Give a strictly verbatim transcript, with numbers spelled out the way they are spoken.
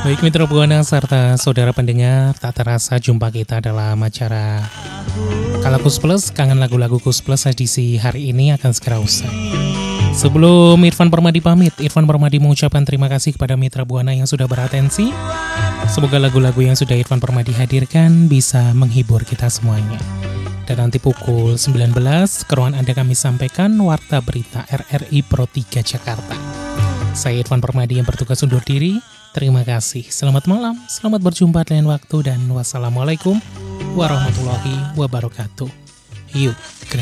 Baik mitra Buana serta saudara pendengar, tak terasa jumpa kita dalam acara Kalakus Plus, kangen lagu-lagu Kus Plus edisi hari ini akan segera usai. Sebelum Irfan Permadi pamit, Irfan Permadi mengucapkan terima kasih kepada mitra Buana yang sudah beratensi. Semoga lagu-lagu yang sudah Irfan Permadi hadirkan bisa menghibur kita semuanya. Dan nanti pukul sembilan belas, keruan Anda kami sampaikan Warta Berita R R I Pro tiga Jakarta. Saya Irfan Permadi yang bertugas undur diri. Terima kasih. Selamat malam, selamat berjumpa di lain waktu, dan wassalamualaikum warahmatullahi wabarakatuh. Yuk,